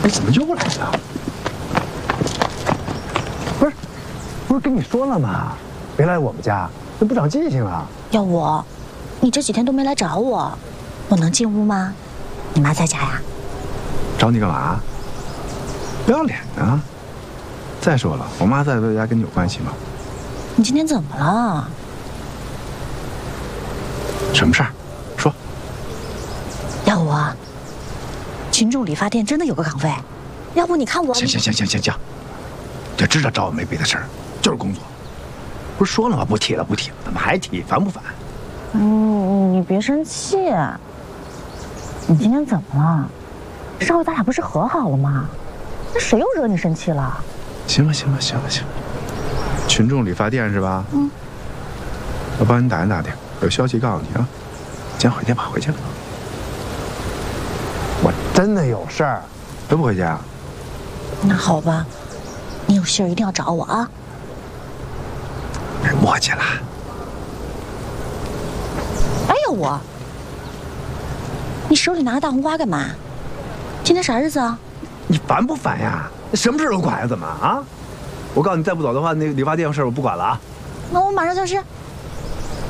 哎，怎么又来了？不是跟你说了吗？别来我们家，这不长记性了。 要我，你这几天都没来找我，我能进屋吗？你妈在家呀？ 找你干嘛？不要脸啊！再说了，我妈在不在家跟你有关系吗？ 你今天怎么了？ 什么事儿？说。 要我，群众理发店真的有个岗位，要不你看我…… 行，就知道找我没别的事儿，就是工作。不是说了吗？不提了，怎么还提？烦不烦？ 你别生气。你今天怎么了？上回咱俩不是和好了吗？那谁又惹你生气了？ 行了。群众理发店是吧？我帮你打听，有消息告诉你啊。先回去吧，回去了。我真的有事儿，回不回去啊？ 那好吧，你有信儿一定要找我啊。 别磨叽了。 哎呀我，你手里拿个大红花干嘛？今天啥日子啊？ 你烦不烦呀？什么事都管呀？怎么啊？我告诉你，再不走的话，那个理发店的事我不管了啊。 那我马上就去。